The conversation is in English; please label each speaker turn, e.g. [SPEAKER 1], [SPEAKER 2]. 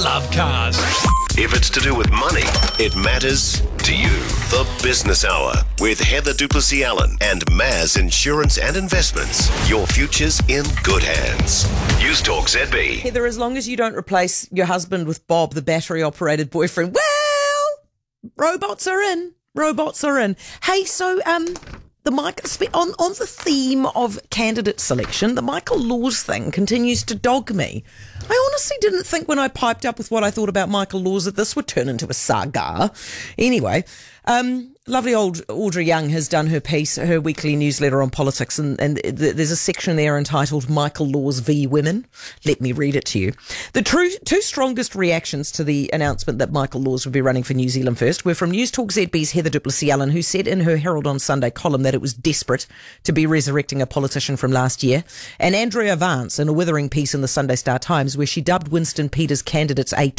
[SPEAKER 1] love cars.
[SPEAKER 2] If it's to do with money, it matters to you. The Business Hour with Heather Duplessis-Allen and Maz Insurance and Investments. Your future's in good hands. News Talk ZB.
[SPEAKER 3] Heather, as long as you don't replace your husband with Bob, the battery-operated boyfriend, well, robots are in. Robots are in. Hey, so on the theme of candidate selection, the Michael Laws thing continues to dog me. I honestly didn't think when I piped up with what I thought about Michael Laws that this would turn into a saga. Anyway, lovely old Audrey Young has done her piece, her weekly newsletter on politics, and there's a section there entitled Michael Laws v Women. Let me read it to you. The two strongest reactions to the announcement that Michael Laws would be running for New Zealand First were from News Talk ZB's Heather Duplessis-Allen, who said in her Herald on Sunday column that it was desperate to be resurrecting a politician from last year, and Andrea Vance in a withering piece in the Sunday Star Times where she dubbed Winston Peters' candidates a